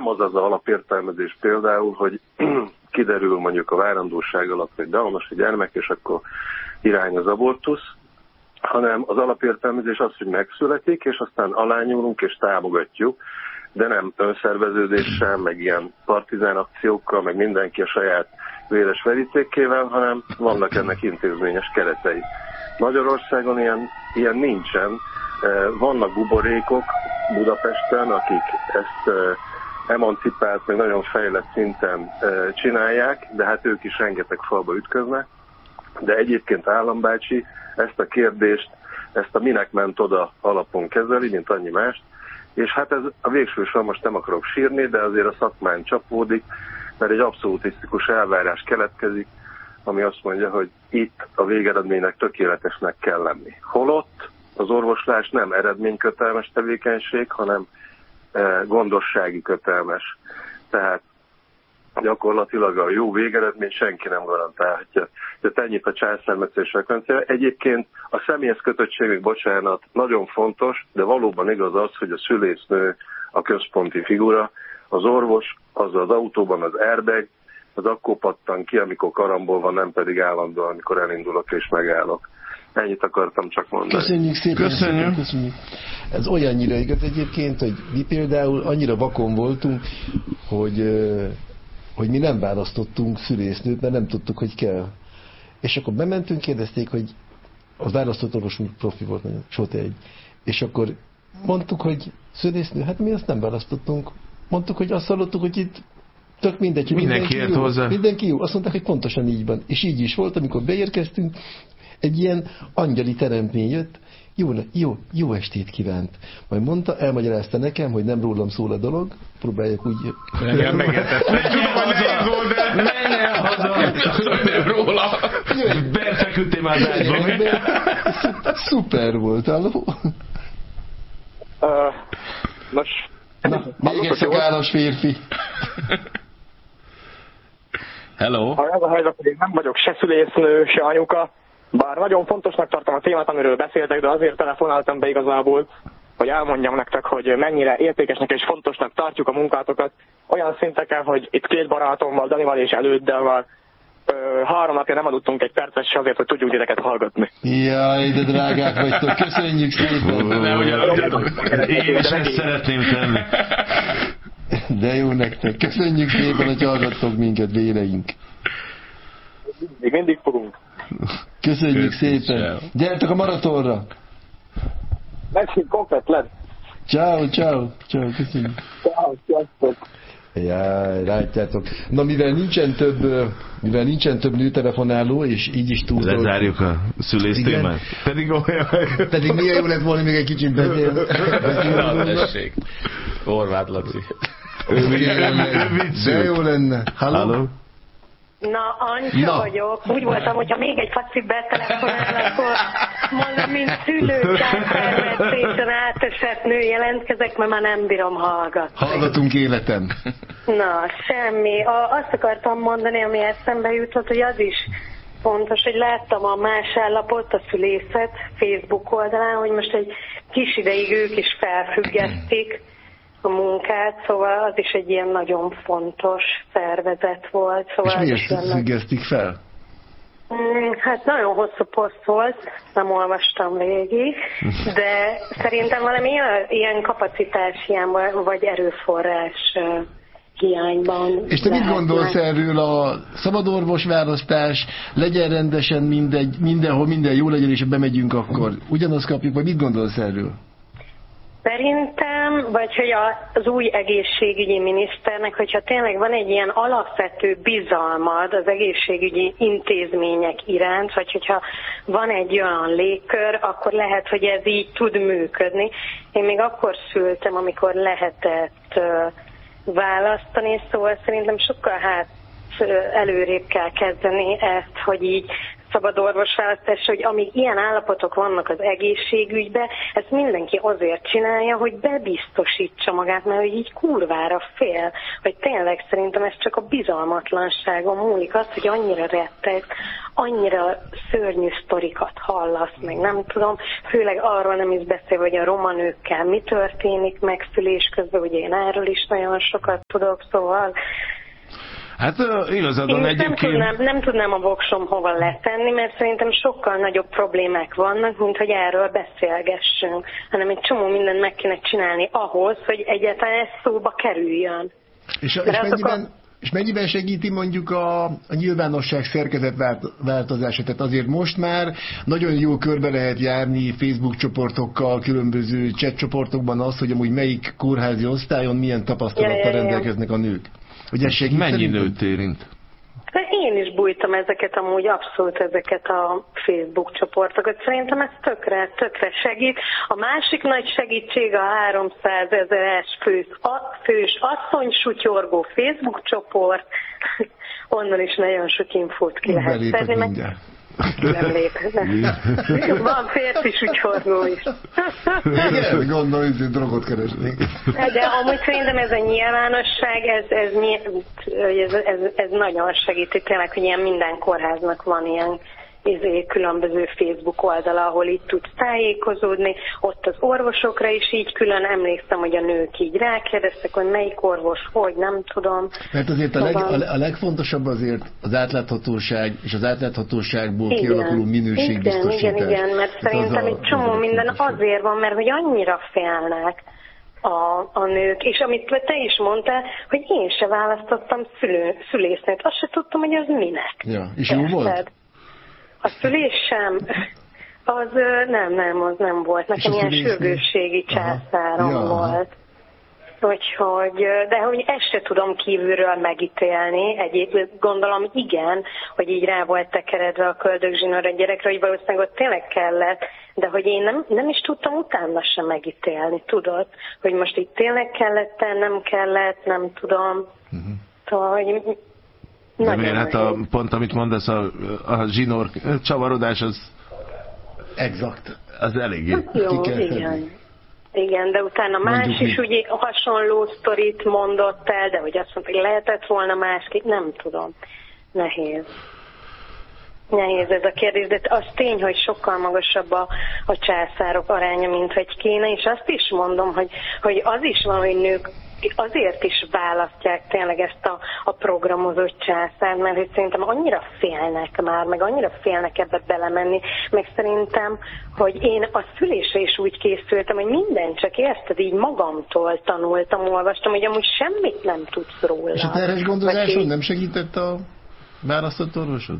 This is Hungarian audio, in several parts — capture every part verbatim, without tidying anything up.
nem az az alapértelmezés például, hogy kiderül mondjuk a várandóság alatt, hogy Downos a gyermek, és akkor irány az abortusz, hanem az alapértelmezés az, hogy megszületik, és aztán alányulunk és támogatjuk, de nem önszerveződéssel, meg ilyen partizán akciókkal, meg mindenki a saját véres verítékével, hanem vannak ennek intézményes keretei. Magyarországon ilyen, ilyen nincsen. Vannak buborékok Budapesten, akik ezt emancipált, meg nagyon fejlett szinten csinálják, de hát ők is rengeteg falba ütköznek. De egyébként Állambácsi ezt a kérdést, ezt a minek ment oda alapon kezeli, mint annyi mást, és hát ez a végsősorban most nem akarok sírni, de azért a szakmán csapódik, mert egy abszolutisztikus elvárás keletkezik, ami azt mondja, hogy itt a végeredménynek tökéletesnek kell lenni. Holott az orvoslás nem eredménykötelmes tevékenység, hanem gondossági kötelmes. Tehát gyakorlatilag a jó végeredmény senki nem garantálhatja. Tehát ennyit a császármetszés frekvenciája. Egyébként a személyes kötöttségek, bocsánat, nagyon fontos, de valóban igaz az, hogy a szülésznő a központi figura, az orvos, az az autóban az airbag, az akkor pattan ki, amikor karambol van, nem pedig állandóan, amikor elindulok és megállok. Ennyit akartam csak mondani. Köszönjük szépen. Köszönjük. Köszönjük. Ez olyannyira igaz egyébként, hogy mi például annyira vakon voltunk, hogy, hogy mi nem választottunk szülésznőt, mert nem tudtuk, hogy kell. És akkor bementünk, kérdezték, hogy az választott orvosunk profi volt, nagyon sotény. És akkor mondtuk, hogy szülésznő, hát mi azt nem választottunk. Mondtuk, hogy azt hallottuk, hogy itt tök mindegy, mindenki, mindenki jó. Hozzá. Mindenki jó. Azt mondták, hogy pontosan így van. És így is volt, amikor beérkeztünk, egy ilyen angyali teremtmény jött, jó, jó, jó estét kívánt. Majd mondta, elmagyarázta nekem, hogy nem rólam szól a dolog, próbálják úgy... Engem megértett. Menj el haza! Róla! Befeküdtél már az ágyba. Szuper volt, halló? Nos... Na, még egy szakálos férfi. Hello! Ha ez a helyzet, hogy én nem vagyok se szülésznő, se anyuka, bár nagyon fontosnak tartom a témát, amiről beszéltek, de azért telefonáltam be igazából, hogy elmondjam nektek, hogy mennyire értékesnek és fontosnak tartjuk a munkátokat olyan szinteken, hogy itt két barátommal, Danival és Előddel már ö, három napja nem adottunk egy percet se azért, hogy tudjuk titeket hallgatni. Jaj, de drágák vagytok, köszönjük szépen! Én is ezt szeretném tenni. De jó nektek, köszönjük szépen, hogy hallgattok minket, véleink. Még mindig fogunk. Köszönjük szépen. Gyertek a maratonra. Megszint komplet lett. Ciao, ciao. Ciao, köszönjük. Ciao, sziasztok. Jaj, látjátok. Na, mivel nincsen több, mivel nincsen több nőtelefonáló, és így is túl... Lezárjuk a szülész témát. Pedig olyan... Pedig milyen jó lett volna még egy kicsit beszél. Na, tessék. Horváth Laci. De jó lenne. Halló? Na, Ancsa Na. vagyok. Úgy voltam, hogyha még egy facit betelefonál, akkor mondom, mint szülő, császármetszésen átesett nő jelentkezek, mert már nem bírom hallgatni. Hallgatunk életem. Na, semmi. A, azt akartam mondani, ami eszembe jutott, hogy az is fontos, hogy láttam a Más állapot, a szülészet Facebook oldalán, hogy most egy kis ideig ők is felfüggesztik a munkát, szóval az is egy ilyen nagyon fontos szervezet volt. Szóval és miért függesztik fel? Hát nagyon hosszú poszt volt, nem olvastam végig, de szerintem valami ilyen kapacitás hiány, vagy erőforrás hiányban. És te mit gondolsz erről a szabadorvos választás, legyen rendesen mindegy, mindenhol minden jó legyen, és ha bemegyünk, akkor ugyanazt kapjuk, vagy mit gondolsz erről? Szerintem, vagy hogy az új egészségügyi miniszternek, hogyha tényleg van egy ilyen alapvető bizalmad az egészségügyi intézmények iránt, vagy hogyha van egy olyan légkör, akkor lehet, hogy ez így tud működni. Én még akkor szültem, amikor lehetett választani, szóval szerintem sokkal hát előrébb kell kezdeni ezt, hogy így szabad orvosválasztás, hogy amíg ilyen állapotok vannak az egészségügyben, ezt mindenki azért csinálja, hogy bebiztosítsa magát, mert hogy így kurvára fél. Hogy tényleg szerintem ez csak a bizalmatlanságon múlik, az, hogy annyira rettek, annyira szörnyű sztorikat hallasz, meg nem tudom, főleg arról nem is beszél, hogy a roma nőkkel mi történik megszülés közben, ugye én erről is nagyon sokat tudok, szóval Hát igazad van egyébként. Nem tudnám, nem tudnám a voksom hova letenni, mert szerintem sokkal nagyobb problémák vannak, mint hogy erről beszélgessünk, hanem egy csomó mindent meg kéne csinálni ahhoz, hogy egyáltalán ez szóba kerüljön. És, a, és, mennyiben, a... és mennyiben segíti mondjuk a, a nyilvánosság szerkezetváltozása? Tehát azért most már nagyon jó körbe lehet járni Facebook csoportokkal, különböző chat csoportokban az, hogy amúgy melyik kórházi osztályon milyen tapasztalattal ja, ja, ja. rendelkeznek a nők. Ugye segít mennyi szerintem? nőt érint? Én is bújtam ezeket, amúgy abszolút ezeket a Facebook csoportokat. Szerintem ez tökre, tökre segít. A másik nagy segítség a háromszázezeres fős, fős asszony sutyorgó Facebook csoport. Onnan is nagyon sok infót ki lehet szedni. Meg... Nem léphetne. Van férfi sutyorgó is. Igen, gondolom, hogy drogot keresnék. De amúgy szerintem ez a nyilvánosság, ez, ez, ez, ez, ez nagyon segíti tényleg, hogy ilyen minden kórháznak van ilyen izé, különböző Facebook oldala, ahol itt tudsz tájékozódni, ott az orvosokra is így külön emlékszem, hogy a nők így rákérdeztek, hogy melyik orvos, hogy nem tudom. Mert azért a, leg, a legfontosabb azért az átláthatóság, és az átláthatóságból igen, kialakuló minőségbiztosítás. Igen, igen, igen, mert hát szerintem egy csomó minden azért van, mert hogy annyira félnek a, a nők, és amit te is mondtál, hogy én se választottam szülő, szülésznőt, azt se tudtam, hogy az minek. Ja, és jó volt? A szülés sem, az nem, nem, az nem volt. Nekem ilyen sürgősségi császárom ja, volt. Úgyhogy, de hogy ezt se tudom kívülről megítélni. Egyébként gondolom igen, hogy így rá volt tekeredve a köldögzsinór a gyerekre, hogy valószínűleg ott tényleg kellett, de hogy én nem, nem is tudtam utána sem megítélni, tudod? Hogy most itt tényleg kellett, nem kellett, nem tudom. Uh-huh. Szóval, hogy... De miért? Hát a, pont amit mondasz, a, a zsinór csavarodás az exakt. Az eléggé. Jó, igen. Igen, de utána más Mondjuk is ugye hasonló sztorit mondott el, de hogy azt mondta, hogy lehetett volna másképp, nem tudom. Nehéz. Nehéz ez a kérdés, de az tény, hogy sokkal magasabb a, a császárok aránya, mint hogy kéne, és azt is mondom, hogy, hogy az is van, hogy nők azért is választják tényleg ezt a, a programozott császárt, mert hogy szerintem annyira félnek már, meg annyira félnek ebbe belemenni, meg szerintem, hogy én a szülésre is úgy készültem, hogy minden csak érted, így magamtól tanultam, olvastam, hogy amúgy semmit nem tudsz róla. És a terhes gondozáson így... nem segített a választott orvosod?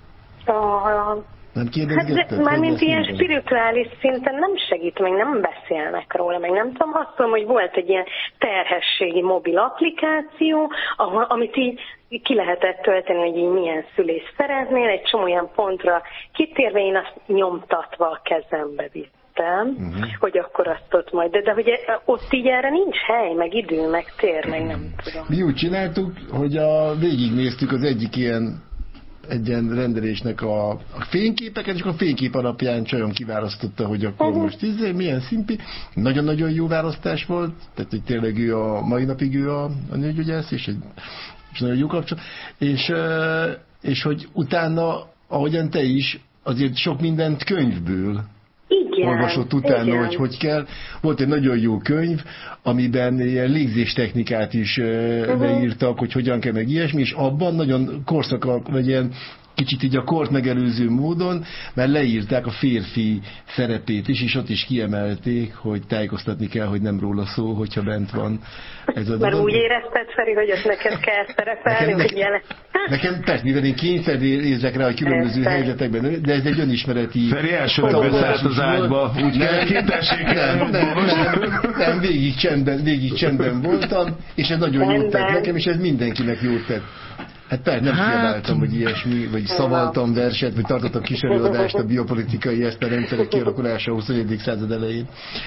A... Nem kérdezgetted? Hát mármint ilyen spirituális szinten nem segít, meg nem beszélnek róla, meg nem tudom, azt mondom, hogy volt egy ilyen terhességi mobil applikáció, ahol, amit így ki lehetett tölteni, hogy így milyen szülést szeretnél, egy csomó ilyen pontra kitérve, én azt nyomtatva a kezembe vittem, uh-huh. hogy akkor azt ott majd, de, de hogy ott így erre nincs hely, meg idő, meg tér, meg nem tudom. Mi úgy csináltuk, hogy a, végignéztük az egyik ilyen egy ilyen rendelésnek a, a fényképeket, és a fénykép alapján Csajon kiválasztotta, hogy akkor uh-huh. most izé, milyen szimpi. Nagyon-nagyon jó választás volt, tehát hogy tényleg ő a mai napig ő a, a nőgyógyász, és egy és nagyon jó kapcsolat. És, és hogy utána, ahogyan te is, azért sok mindent könyvből igen, olvasott utána, igen. hogy hogy kell. Volt egy nagyon jó könyv, amiben ilyen légzéstechnikát is uh-huh. leírtak, hogy hogyan kell meg ilyesmi, és abban nagyon korszak, vagy ilyen kicsit így a kort megelőző módon, mert leírták a férfi szerepét is, és ott is kiemelték, hogy tájékoztatni kell, hogy nem róla szó, hogyha bent van ez a Mert dolog. úgy érezted, Feri, hogy ott neked kell szerepelni, nekem, hogy jelen... Nekem persze, mivel én kényszerézek rá a különböző Persze. helyzetekben, de ez egy önismereti... Feri elsőre beszállt az ágyba, úgy kell képessék el. Nem, nem, nem, nem, végig csendben, végig csendben voltam, és ez nagyon jót tett nekem, és ez mindenkinek jót tett. Hát persze, nem hát... kiabáltam, hogy ilyesmi, vagy szavaltam verset, vagy tartottam kis előadást a biopolitikai eszterendszerek kialakulása a huszonegyedik század elején.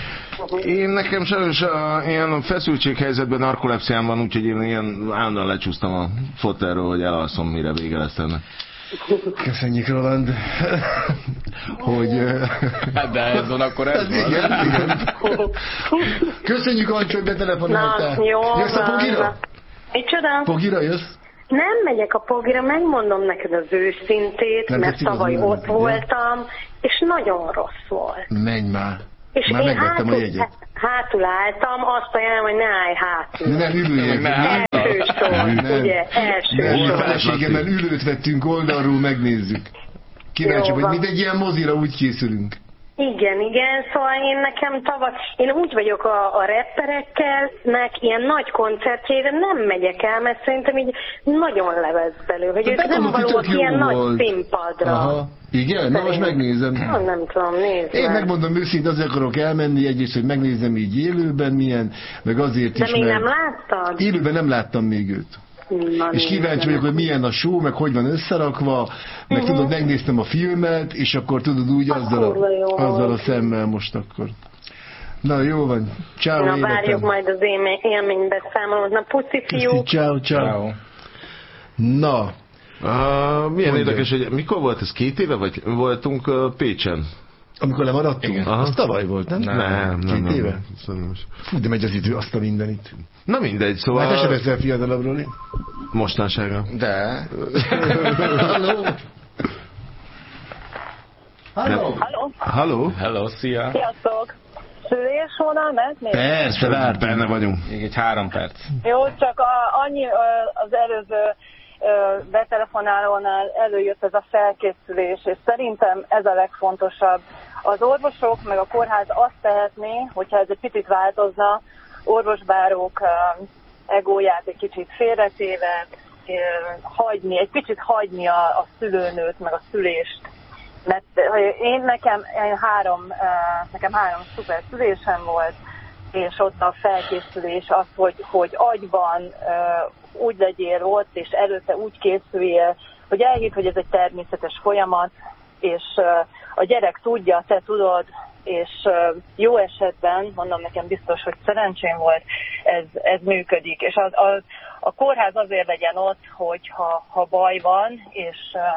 Én nekem sajnos a, ilyen feszültséghelyzetben narkolepsziám van, úgyhogy én ilyen állandóan lecsúsztam a fotelről, hogy elalszom, mire vége lesz ennek. Köszönjük, Roland, hogy... Hát de ez van, akkor ez van. Igen, igen. Köszönjük, Ancsó, hogy betelefonáltál. Na, jó jössz a Pogira? Micsoda? Pogira jössz? Nem megyek a Pogira, megmondom neked az őszintét, nem mert tavaly ott nem, voltam, ja. És nagyon rossz volt. Menj már. És már én hátul, a jegyet. hátul álltam, azt ajánlom, hogy ne állj hátul. Nem, üljél. Első sor, ugye? Első sor. Feleségemmel ülőt vettünk oldalról, megnézzük. Kíváncsi, hogy mindegy ilyen mozira úgy készülünk. Igen, igen, szóval én nekem tavaly, én úgy vagyok a, a rapperekkel, nek ilyen nagy koncertjére nem megyek el, mert szerintem így nagyon levesz belőle, hogy ők nem valók ilyen volt. Nagy színpadra. Aha. Igen? Na most megnézem. Na, nem tudom, nézd Én meg. megmondom őszintén, azért akarok elmenni egyrészt, hogy megnézem így élőben milyen, meg azért De is, De még mert... nem láttad? Élőben nem láttam még őt. Na, és kíváncsi vagyok, hogy milyen a show, meg hogy van összerakva, meg uh-huh. tudod, megnéztem a filmet, és akkor tudod úgy azzal a, azzal a szemmel most akkor. Na, jó van. Ciao, Na, életem. várjuk majd az élménybeszámolót. Na, puci fiúk. Ciao, ciao. Na. Uh, milyen érdekes, hogy mikor volt ez? Két éve, vagy voltunk uh, Pécsen? Amikor lemaradtunk? Az tavaly volt, nem? Nem, nem, Két nem, éve? Nem. Fú, de megy az idő, azt a mindenit. Na mindegy, szóval... Hát te se veszel fiatalabbról, én? Mostansága. De... Halló! Halló! Halló! Hello, szia! Sziasztok! Szülésvonal mentnél? Persze, várj, benne vagyunk. Még egy három perc. Jó, csak a, annyi az előző betelefonálónál előjött ez a felkészülés, és szerintem ez a legfontosabb. Az orvosok meg a kórház azt tehetné, hogyha ez egy picit változna, orvosbárók egóját egy kicsit félretéve, hagyni, egy picit hagyni a, a szülőnőt, meg a szülést. Mert én nekem én három, nekem három szuper szülésem volt, és ott a felkészülés az, hogy, hogy agyban úgy legyél ott, és előtte úgy készüljél, hogy elhidd, hogy ez egy természetes folyamat, és a gyerek tudja, te tudod, és jó esetben, mondom, nekem biztos, hogy szerencsém volt, ez, ez működik. És a, a, a kórház azért legyen ott, hogy ha, ha baj van, és,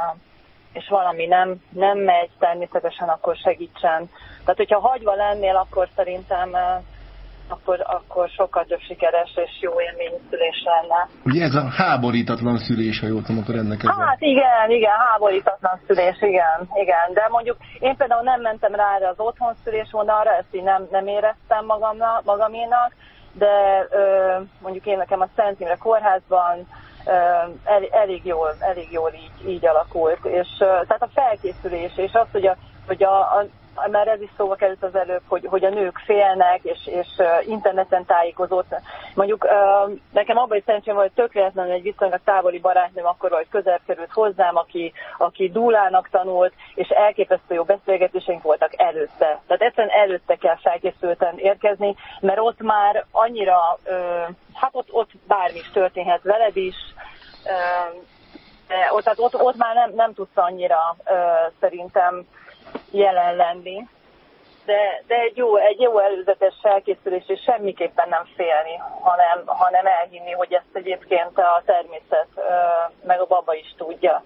és valami nem, nem megy természetesen, akkor segítsen. Tehát, hogyha hagyva lennél, akkor szerintem akkor, akkor sokkal több sikeres és jó élményű szülés lenne. Ugye ez a háborítatlan szülés, ha jól tudom, akkor ennek ez Hát igen, igen, háborítatlan szülés, igen, igen. De mondjuk én például nem mentem rá erre az otthon szülés vonalra, ezt így nem, nem éreztem magamna, magaménak, de ö, mondjuk én nekem a Szent Imre kórházban ö, el, elég jól, elég jól így, így alakult. És ö, tehát a felkészülés, és az, hogy a, hogy a, a mert ez is szóba került az előbb, hogy, hogy a nők félnek, és, és uh, interneten tájékozott. Mondjuk uh, nekem abban is szerencsém volt, hogy tökéletlenül egy viszonylag távoli barátnőm akkor, hogy közel került hozzám, aki, aki dúlának tanult, és elképesztő jó beszélgetéseink voltak előtte. Tehát egyszerűen előtte kell felkészülten érkezni, mert ott már annyira, uh, hát ott, ott bármi is történhet veled is, uh, de ott, tehát ott, ott már nem, nem tudsz annyira uh, szerintem jelen lenni, de, de egy, jó, egy jó előzetes felkészülés, és semmiképpen nem félni, hanem, hanem elhinni, hogy ezt egyébként a természet meg a baba is tudja.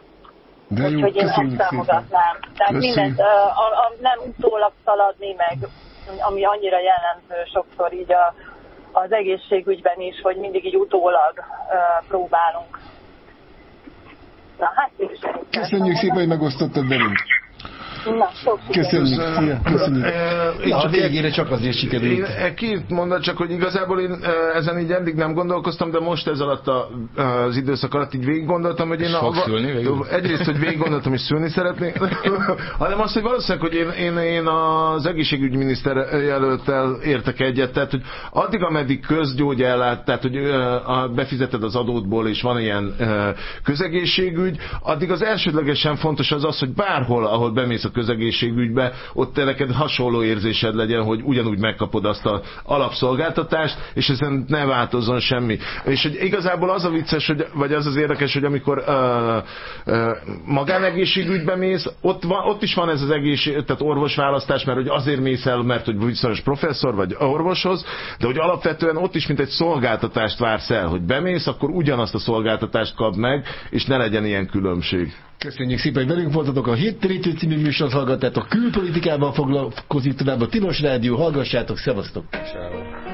De jó, úgyhogy én ezt támogatnám. Tehát mindent a, a, nem utólag szaladni, meg ami annyira jellemző sokszor így a, az egészségügyben is, hogy mindig így utólag uh, próbálunk. Na, hát köszönjük szépen, hogy megosztottad velünk. Na, köszönjük, szia, köszönjük. Én a végére csak azért sikerült. Két mondat, csak hogy igazából én ezen így eddig nem gondolkoztam, de most ez alatt a, az időszak alatt így végig gondoltam, hogy én a, szülni, egyrészt, hogy végig gondoltam, hogy szülni szeretnék, hanem azt, hogy valószínűleg, hogy én, én, én az egészségügyminiszter jelölttel értek egyet, tehát, hogy addig, ameddig közgyógyellát, tehát, hogy befizeted az adódból, és van ilyen közegészségügy, addig az elsődlegesen fontos az az, hogy bárhol, ahol bemész a közegészségügybe, ott te neked hasonló érzésed legyen, hogy ugyanúgy megkapod azt az alapszolgáltatást, és ezen ne változzon semmi. És hogy igazából az a vicces, hogy, vagy az az érdekes, hogy amikor uh, uh, magánegészségügybe mész, ott, van, ott is van ez az egészség, tehát orvosválasztás, mert hogy azért mész el, mert hogy bizonyos professzor vagy orvoshoz, de hogy alapvetően ott is mint egy szolgáltatást vársz el, hogy bemész, akkor ugyanazt a szolgáltatást kap meg, és ne legyen ilyen különbség. Köszönjük szépen, hogy velünk voltatok. A Héttérítő című műsort hallgattátok. Külpolitikában foglalkozik tovább a Tilos Rádió. Hallgassátok, szevasztok! Ciao.